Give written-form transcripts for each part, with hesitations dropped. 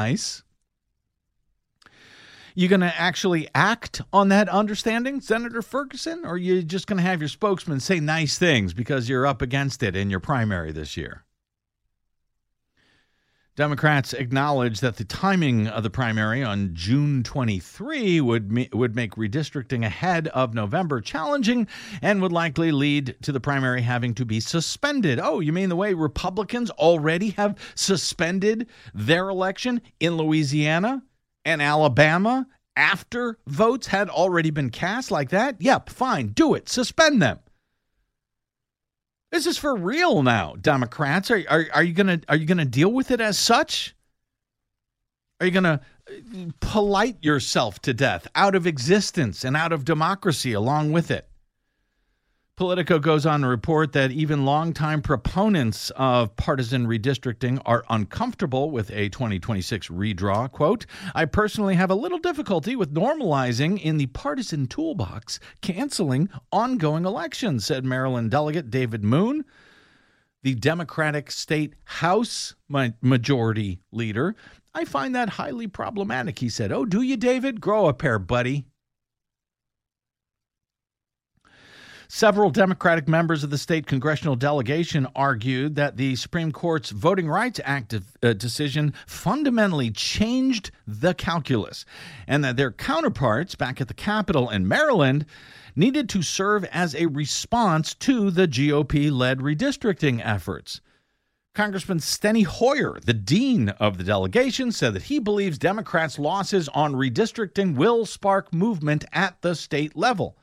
nice. You going to actually act on that understanding, Senator Ferguson, or are you just going to have your spokesman say nice things because you're up against it in your primary this year? Democrats acknowledge that the timing of the primary on June 23 would make redistricting ahead of November challenging and would likely lead to the primary having to be suspended. Oh, you mean the way Republicans already have suspended their election in Louisiana and Alabama after votes had already been cast like that? Yep, fine, do it. Suspend them. This is for real now, Democrats. Are you gonna deal with it as such? Are you gonna polite yourself to death, out of existence and out of democracy along with it? Politico goes on to report that even longtime proponents of partisan redistricting are uncomfortable with a 2026 redraw. Quote, I personally have a little difficulty with normalizing in the partisan toolbox canceling ongoing elections, said Maryland delegate David Moon, the Democratic State House Majority Leader. I find that highly problematic, he said. Oh, do you, David? Grow a pair, buddy. Several Democratic members of the state congressional delegation argued that the Supreme Court's Voting Rights Act decision fundamentally changed the calculus and that their counterparts back at the Capitol in Maryland needed to serve as a response to the GOP-led redistricting efforts. Congressman Steny Hoyer, the dean of the delegation, said that he believes Democrats' losses on redistricting will spark movement at the state level.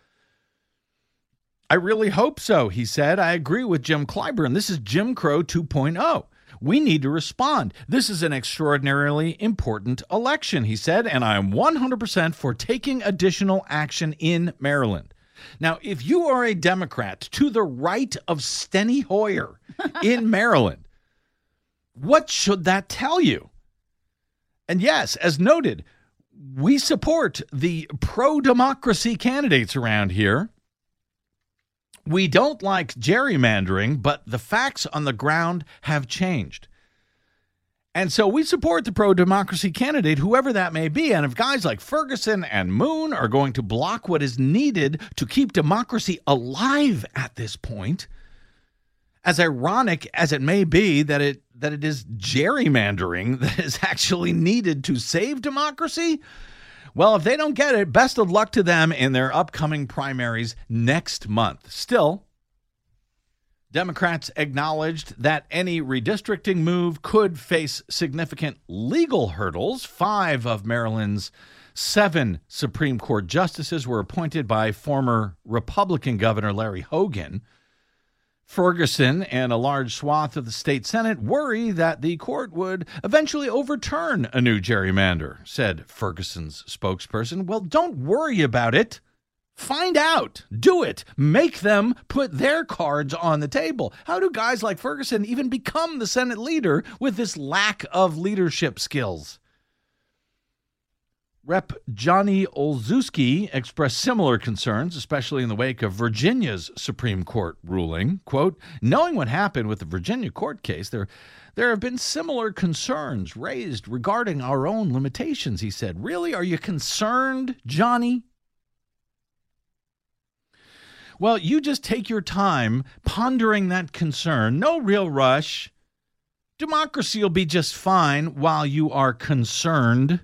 I really hope so, he said. I agree with Jim Clyburn. This is Jim Crow 2.0. We need to respond. This is an extraordinarily important election, he said, and I am 100% for taking additional action in Maryland. Now, if you are a Democrat to the right of Steny Hoyer in Maryland, what should that tell you? And yes, as noted, we support the pro-democracy candidates around here. We don't like gerrymandering, but the facts on the ground have changed. And so we support the pro-democracy candidate, whoever that may be. And if guys like Ferguson and Moon are going to block what is needed to keep democracy alive at this point, as ironic as it may be that it is gerrymandering that is actually needed to save democracy, well, if they don't get it, best of luck to them in their upcoming primaries next month. Still, Democrats acknowledged that any redistricting move could face significant legal hurdles. 5 of Maryland's 7 Supreme Court justices were appointed by former Republican Governor Larry Hogan. Ferguson and a large swath of the state Senate worry that the court would eventually overturn a new gerrymander, said Ferguson's spokesperson. Well, don't worry about it. Find out. Do it. Make them put their cards on the table. How do guys like Ferguson even become the Senate leader with this lack of leadership skills? Rep. Johnny Olszewski expressed similar concerns, especially in the wake of Virginia's Supreme Court ruling. Quote, knowing what happened with the Virginia court case, there have been similar concerns raised regarding our own limitations, he said. Really? Are you concerned, Johnny? Well, you just take your time pondering that concern. No real rush. Democracy will be just fine while you are concerned.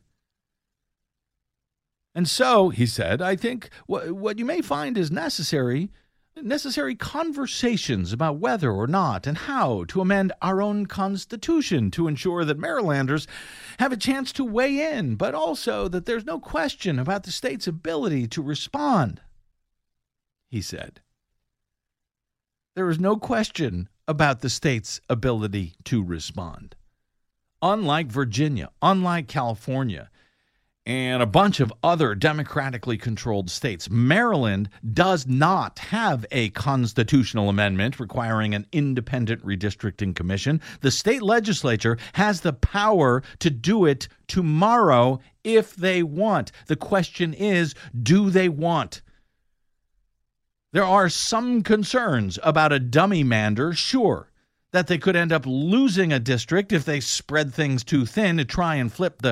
And so, he said, I think what you may find is necessary conversations about whether or not and how to amend our own Constitution to ensure that Marylanders have a chance to weigh in, but also that there's no question about the state's ability to respond, he said. There is no question about the state's ability to respond. Unlike Virginia, unlike California, and a bunch of other democratically controlled states, Maryland does not have a constitutional amendment requiring an independent redistricting commission. The state legislature has the power to do it tomorrow if they want. The question is, do they want? There are some concerns about a dummy mander, sure. that they could end up losing a district if they spread things too thin to try and flip the